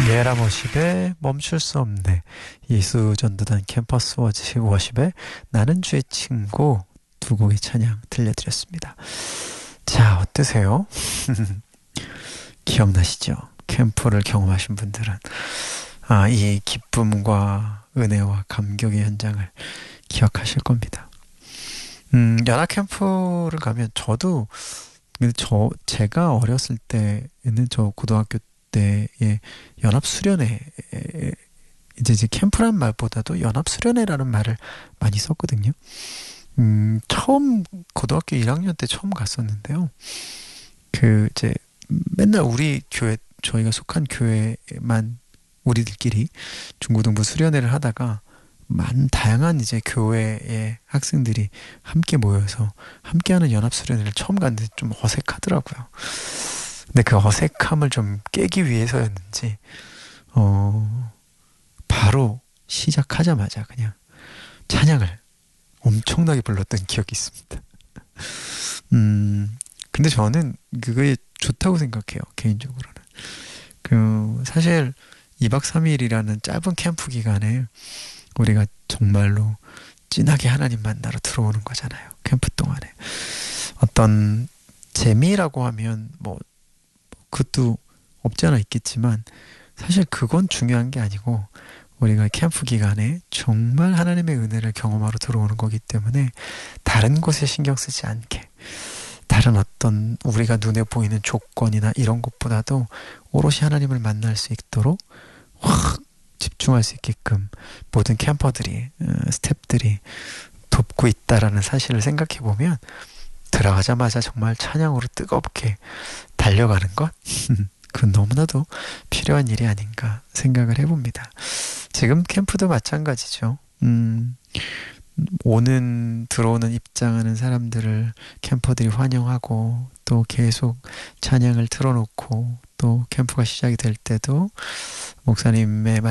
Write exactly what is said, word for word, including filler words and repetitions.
예람 워십의 멈출 수 없네. 이수전도단 캠퍼스 워시- 워십의 나는 주의 친구 두 곡의 찬양 들려드렸습니다. 자, 어떠세요? 기억나시죠? 캠프를 경험하신 분들은 아, 이 기쁨과 은혜와 감격의 현장을 기억하실 겁니다. 음, 연합 캠프를 가면 저도 근데 저 제가 어렸을 때에는 저 고등학교 때의 연합 수련회 이제 이제 캠프란 말보다도 연합 수련회라는 말을 많이 썼거든요. 음, 처음 고등학교 일 학년 때 처음 갔었는데요. 그 이제 맨날 우리 교회 저희가 속한 교회만 우리들끼리 중고등부 수련회를 하다가 많은 다양한 이제 교회의 학생들이 함께 모여서 함께하는 연합 수련회를 처음 갔는데 좀 어색하더라고요. 근데 그 어색함을 좀 깨기 위해서였는지 어 바로 시작하자마자 그냥 찬양을 엄청나게 불렀던 기억이 있습니다. 음 근데 저는 그게 좋다고 생각해요. 개인적으로는. 그 사실 이 박 삼 일이라는 짧은 캠프 기간에 우리가 정말로 진하게 하나님 만나러 들어오는 거잖아요. 캠프 동안에. 어떤 재미라고 하면 뭐 그것도 없지 않아 있겠지만 사실 그건 중요한 게 아니고 우리가 캠프 기간에 정말 하나님의 은혜를 경험하러 들어오는 거기 때문에 다른 곳에 신경 쓰지 않게 다른 어떤 우리가 눈에 보이는 조건이나 이런 것보다도 오롯이 하나님을 만날 수 있도록 확 집중할 수 있게끔 모든 캠퍼들이 어, 스태프들이 돕고 있다라는 사실을 생각해 보면 들어가자마자 정말 찬양으로 뜨겁게 달려가는 것 그건 너무나도 필요한 일이 아닌가 생각을 해봅니다. 지금 캠프도 마찬가지죠. 음, 오는 들어오는 입장하는 사람들을 캠퍼들이 환영하고 또 계속 찬양을 틀어놓고 또 캠프가 시작이 될 때도 목사님의